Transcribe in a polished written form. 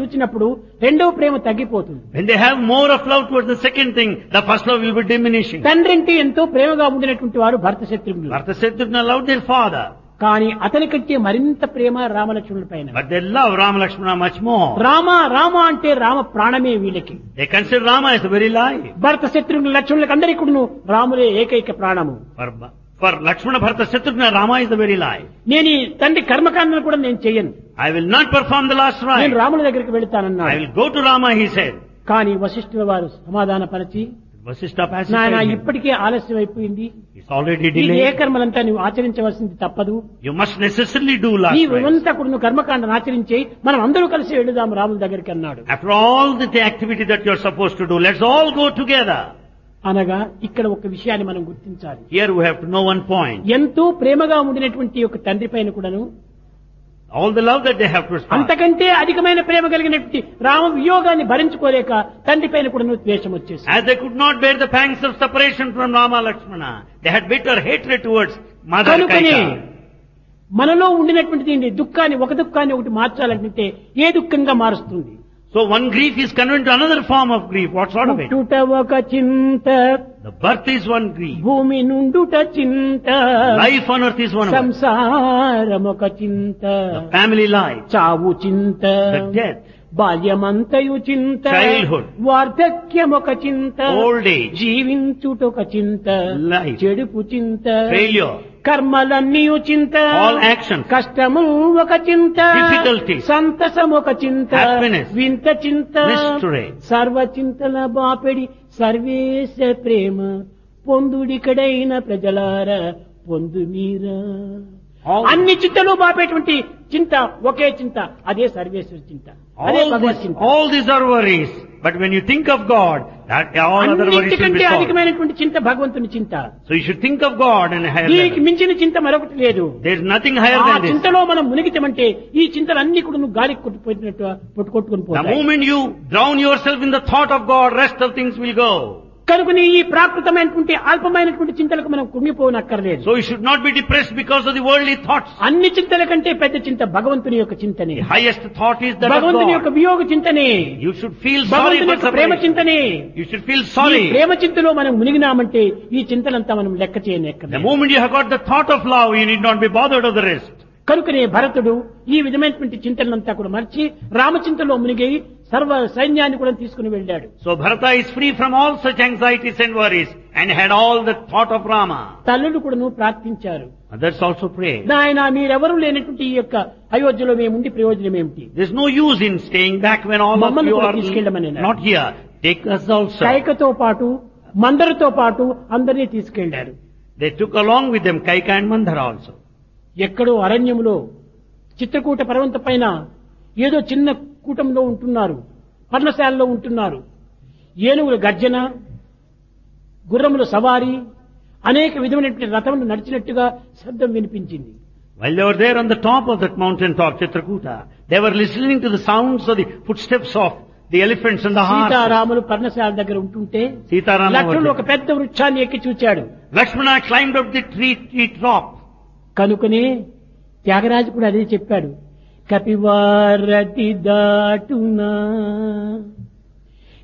చూచినప్పుడు రెండవ ప్రేమ తగ్గిపోతుంది. When they have more of love towards the second thing, the first love will be diminishing. తండ్రి అంటే ఎంతో ప్రేమగా ఉండినటువంటి వారు భరత శత్రుఘ్నులు. Bharata Shatrughna loved their father, కానీ అతని కంటే మరింత ప్రేమ రామలక్ష్మణుల పైన. but they love Rama Lakshmana much more. Rama Rama అంటే రామ ప్రాణమే వీళ్ళకి. They consider Rama as the very life. భరత శత్రుఘ్నుల లక్ష్మణులకు అందరికీ కూడా రాములే ఏకైక ప్రాణము. For Lakshmana, Bharata, Shatrughna, Rama is the very life. నేను ఈ తండ్రి కర్మకాండను కూడా నేను చెయ్యను. I will not perform the last నేను rite. రాముల దగ్గరికి I వెళతానన్నాడు. will go to Rama, he said. కానీ వశిష్ఠుల వారు సమాధానపరిచి, Vasishtha నాయన pacified him. ఇప్పటికే ఆలస్యం అయిపోయింది, It's already ఈ ఏ delayed. కర్మలంతా నువ్వు ఆచరించవలసింది తప్పదు. You must necessarily do last ఈ rite. అంతా కూడా నువ్వు కర్మకాండను ఆచరించి మనం అందరూ కలిసి వెళదాం రాముల దగ్గరికి అన్నాడు. After all the activity that you're supposed to do, let's all go together. అనగా ఇక్కడ ఒక విషయాన్ని మనం గుర్తించాలి. Here we have to know one point. ఎంతో ప్రేమగా ఉండినటువంటి ఒక తండ్రి పైన కూడాను All the love that they have to respond. అంతకంటే అధికమైన ప్రేమ కలిగినటువంటి రామ వియోగాన్ని భరించుకోలేక తండ్రి పైన కూడాను ద్వేషం వచ్చేసి, As they could not bear the pangs of separation from Rama Lakshmana, they had bitter hatred towards Mother కనుకనే Kaikeyi. మనలో ఉండినటువంటి దుఃఖాన్ని ఒక దుఃఖాన్ని ఒకటి మార్చాలంటే ఏ దుఃఖంగా మారుస్తుంది? So one grief is converted to another form of grief. What sort of it? పుట్టుట ఒక చింత, The birth is one grief. భూమి నుండుట చింత, Life on earth is one of it. సంసారం ఒక చింత, The family life, చావు చింత, the death, బాల్యమంతయు చింత, Childhood. వార్ధక్యం ఒక చింత, old age, జీవించుట ఒక చింత, Life. చెడుపు చింత, failure, కర్మలన్నీ చింత, all actions, కష్టము ఒక చింత, Difficulties. సంతసం ఒక చింత, Happiness. వింత చింత, Mystery. సర్వ చింతల బాపెడి సర్వేశ ప్రేమ పొందుడికడైన ప్రజలార పొందు మీరా. all, అన్ని చింతలు బాపేటువంటి చింత ఒకే చింత, అదే సర్వేశ్వర చింత, అదే భగవత్ చింత. all these are worries. But when you think of God, that all other worries will be అన్నిటికంటే solved. అధికమైనటువంటి చింత భగవంతుని చింత. So you should think of God and a higher దీనికి level. మించిన చింత మరొకటి లేదు. There is nothing higher ఆ than this. చింతలో మనం మునిగితమంటే ఈ చింతలన్నీ కూడా నువ్వు గాలికి కొట్టుకుపోయినట్టు కొట్టుకొని The పోతాయి. moment you drown yourself in the thought of God, rest of things will go. కనుకని ఈ ప్రాకృతమైనటువంటి అల్పమైనటువంటి చింతలకు మనం కుంగిపోనక్కర్లేదు. So you should not be depressed because of the worldly thoughts. అన్ని చింతల కంటే పెద్ద చింత భగవంతుని యొక్క చింతనే. The highest thought is that of భగవంతుని యొక్క God. వియోగ చింతనే. You should feel sorry భగవంతుని for యొక్క ప్రేమ separation. చింతనే. You should feel ఈ sorry. ప్రేమ చింతలో మనం మునిగినామంటే ఈ చింతలంతా మనం లెక్క The చేయనక్కర్లేదు. moment you have got the thought of love, you need not be bothered of the rest. కనుకనే భరతుడు ఈ విధమైనటువంటి చింతనంతా కూడా మర్చి రామచింతలో మునిగి సర్వ సైన్యాన్ని కూడా తీసుకుని వెళ్ళాడు. So Bharata is free from all such anxieties and worries and had all the thought of Rama. తల్లులు కూడాను ప్రార్థించారు, Others also prayed. నాయన మీరెవరూ లేనటువంటి ఈ యొక్క అయోధ్యలో మేముండి ప్రయోజనం ఏమిటి? There's no use in staying back when all of మమ్మల్ని you కూడా are తీసుకెళ్ళమని not here. Take us also. కైకతో పాటు మందరితో పాటు అందరినీ తీసుకెళ్లారు. They took along with them Kaika and Mandara also. ఎక్కడో అరణ్యములో చిత్రకూట పర్వత పైన ఏదో చిన్న కూటంలో ఉంటున్నారు, పర్ణశాలలో ఉంటున్నారు. ఏనుగుల గర్జన, గుర్రముల సవారీ, అనేక విధమైనటువంటి రథములు నడిచినట్టుగా శబ్దం వినిపించింది. While they were there on the top of that mountain top, Chitrakuta, they were listening to the sounds of the footsteps of the elephants and the horses. సీతారాములు పర్ణశాల దగ్గర ఉంటుంటే Sitaram లక్ష్మణుడు ఒక పెద్ద వృక్షాన్ని ఎక్కి చూచాడు. Lakshmana climbed up the tree top. కనుకనే త్యాగరాజు కూడా అదే చెప్పాడు, కపివారతి దాటునా